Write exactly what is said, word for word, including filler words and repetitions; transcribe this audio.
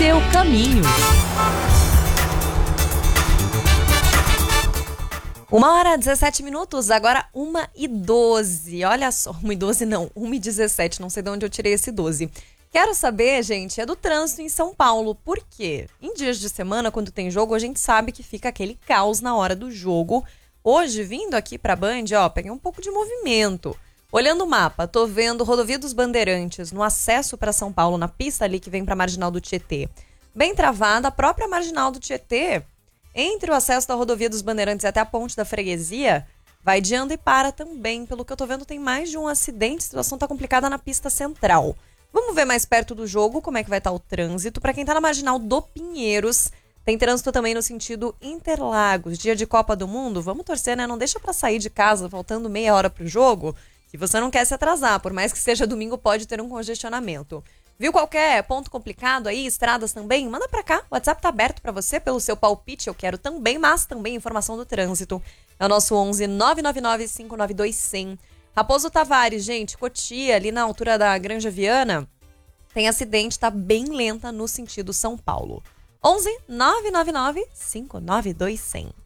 seu caminho. Uma hora, dezessete minutos, agora uma e doze. Olha só, uma e doze não, uma e dezessete, não sei de onde eu tirei esse doze. Quero saber, gente, é do trânsito em São Paulo. Por quê? Em dias de semana, quando tem jogo, a gente sabe que fica aquele caos na hora do jogo. Hoje, vindo aqui pra Band, ó, peguei um pouco de movimento. Olhando o mapa, tô vendo Rodovia dos Bandeirantes no acesso para São Paulo, na pista ali que vem pra Marginal do Tietê. Bem travada, a própria Marginal do Tietê, entre o acesso da Rodovia dos Bandeirantes e até a Ponte da Freguesia, vai de anda e para também. Pelo que eu tô vendo, tem mais de um acidente, a situação tá complicada na pista central. Vamos ver mais perto do jogo como é que vai estar o trânsito. Para quem tá na Marginal do Pinheiros, tem trânsito também no sentido Interlagos. Dia de Copa do Mundo, vamos torcer, né? Não deixa para sair de casa faltando meia hora pro jogo, que você não quer se atrasar. Por mais que seja domingo, pode ter um congestionamento. Viu qualquer ponto complicado aí, estradas também? Manda pra cá, o WhatsApp tá aberto pra você pelo seu palpite, eu quero também, mas também informação do trânsito. É o nosso onze nove nove nove cinco nove dois zero zero. Raposo Tavares, gente, Cotia, ali na altura da Granja Viana, tem acidente, tá bem lenta no sentido São Paulo. onze nove nove nove cinco nove dois zero zero.